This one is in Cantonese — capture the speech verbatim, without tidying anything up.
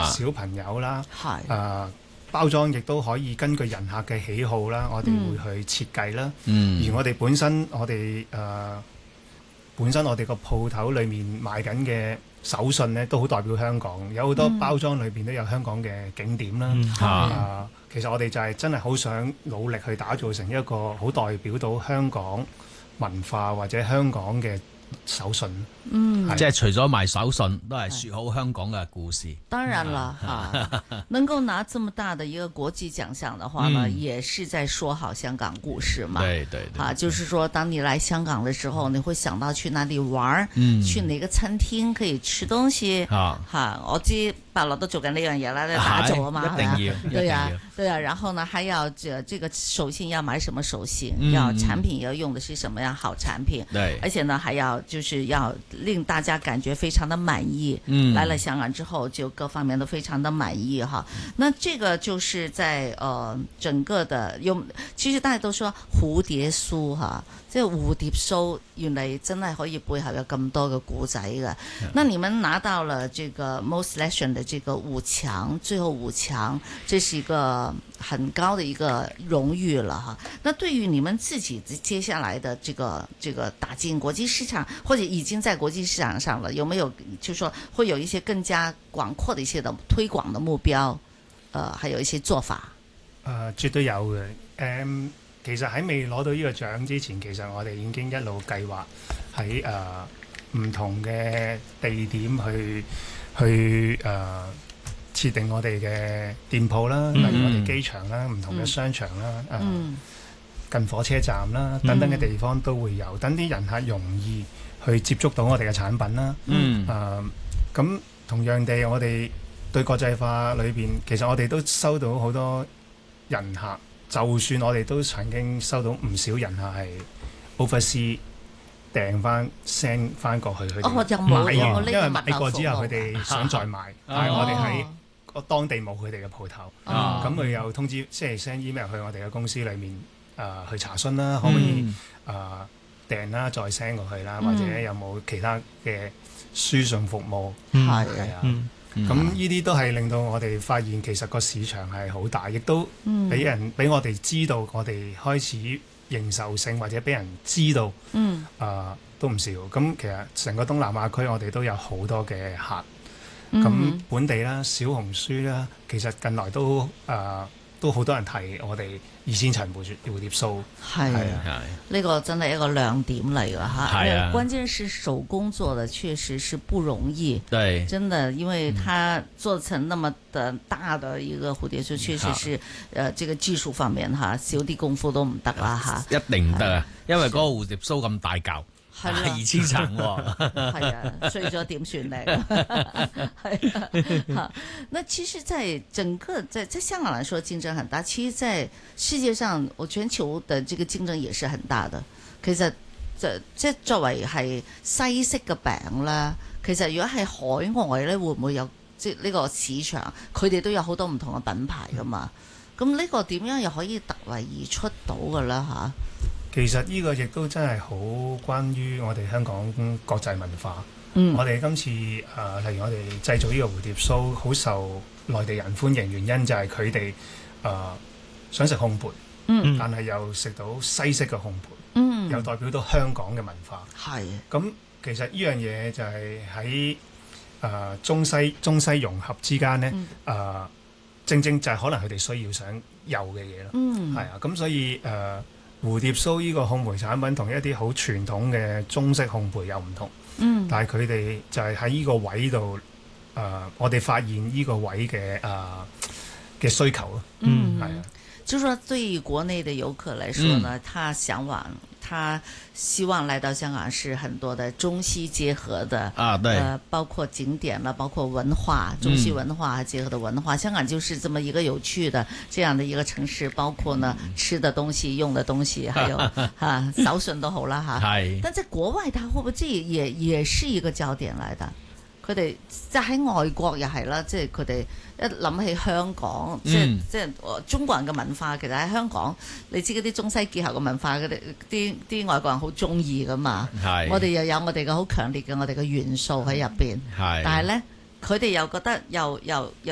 小朋友啦，誒、呃、包裝亦都可以根據人客嘅喜好啦，我哋會去設計啦。嗯、而我哋本身我哋誒、呃、本身我哋個鋪頭裏面賣緊嘅手信呢，都好代表香港，有好多包裝裏邊都有香港嘅景點啦。嗯嗯呃、其實我哋就係真係好想努力去打造成一個好代表到香港文化或者香港嘅手信， 嗯， 即係除咗賣手信，都係說好香港嘅故事。 當然了，哈，能夠拿這麼大的一個國際獎項的話呢，嗯、也是在說好香港故事嘛。 對對對， 啊，就是說，當你來香港的時候，你會想到去哪裡玩，嗯、去哪個餐廳可以吃東西。啊，哈，我知百樂都做緊呢樣嘢啦，打造啊嘛， 一定要， 對呀，對呀。然後呢，還要這這個手信要買什麼手信，嗯、要產品要用的是什麼樣好產品，對，而且呢，還要就是要令大家感覺非常的滿意。嗯，來了香港之後，就各方面都非常的滿意哈。那這個就是在呃整個的有，其實大家都說蝴蝶酥哈，即係蝴蝶酥原來真係可以背後有咁多嘅故仔嘅。那你們拿到了這個 Most Legend 的這個五強，最後五強，這是一個很高的一個榮譽了哈。那對於你們自己接下來的這個這個打進國際市場，或者已經在國際市場上了，有沒有就是說會有一些更加廣闊的一些的推廣的目標？呃，還有一些做法？ 誒、呃，絕對有嘅。誒、嗯，其實喺未攞到呢個獎之前，其實我哋已經一路計劃喺誒唔同嘅地點去去誒。呃設定我哋嘅店鋪啦，例如我哋機場啦、唔、嗯、同嘅商場啦、嗯呃、近火車站啦等等嘅地方都會有，等啲人客容易去接觸到我哋嘅產品啦。嗯，誒、呃，咁同樣地，我哋對國際化裏邊，其實我哋都收到好多人客，就算我哋都曾經收到唔少人客係 oversea 訂翻 send 翻過去，佢哋買，因為買過之後佢哋想再買，啊、但係我哋喺個當地冇佢哋嘅鋪頭，咁佢又通知，即係 send email 去我哋嘅公司裏面，誒、呃、去查詢啦，可唔可以誒、呃、訂啦，再 send 過去啦，嗯、或者有冇其他嘅輸送服務？係、嗯、啊，咁呢啲都係令到我哋發現其實個市場係好大，亦都俾人俾、嗯、我哋知道，我哋開始認受性或者俾人知道，嗯，誒、呃、都唔少。咁其實成個東南亞區我哋都有好多嘅客。咁、嗯、本地啦、小紅書啦，其實近來都誒、呃、都好多人提我哋二千層蝴蝴蝶酥，係啊， 呢個真係一個亮點嚟㗎嚇。係啊，關鍵是手工做的，確實是不容易。對，真的，因為它做成那麼的大的一個蝴蝶酥，確實是誒、呃，這個技術方面嚇少啲功夫都唔得啦嚇。一定唔得啊，因為嗰個蝴蝶酥咁大嚿。係二千層喎，係啊，碎咗點算咧？係啊，那其實，在整個在在香港來說，競爭很大。其實，在世界上，我全球的這個競爭也是很大的。其實，即係作為係西式嘅餅啦，其實如果係海外咧，會唔會有即係呢個市場？佢哋都有好多唔同嘅品牌噶嘛。咁呢個點樣又可以突圍而出到㗎啦？嚇？ 其實呢個亦都真係好關於我哋香港國際文化。嗯、我哋今次誒、呃，例如我哋製造呢個蝴蝶酥，好受內地人歡迎，原因就係佢哋誒想食烘焙，嗯、但係又食到西式嘅烘焙，嗯、又代表到香港嘅文化。係。咁其實呢樣嘢就係喺誒中西中西融合之間呢，誒、嗯呃、正正就係可能佢哋需要想有嘅嘢咯。嗯，係啊，咁所以誒。呃蝴蝶酥呢個烘焙產品同一啲好傳統嘅中式烘焙又唔同，嗯，但係佢哋就係喺呢個位度，誒、呃，我哋發現呢個位嘅誒嘅需求咯，嗯，係啊， 就說對於國內的遊客來說呢，嗯、他向往，他希望來到香港是很多的中西結合的啊，對，呃，包括景點啦，包括文化，中西文化結合的文化，嗯、香港就是這麼一個有趣的這樣的一個城市，包括呢、嗯、吃的東西、用的東西，還有哈手信都好啦哈。係，但在國外，它會不會這也也是一個焦點來的？佢哋即係喺外國又係啦，即係佢哋一諗起香港，嗯、即係即係中國人嘅文化，其實喺香港，你知嗰啲中西結合嘅文化，嗰啲啲啲外國人好中意噶嘛。係，我哋又有我哋嘅好強烈嘅我哋嘅元素喺入邊。係，但係咧，佢哋又覺得又又又。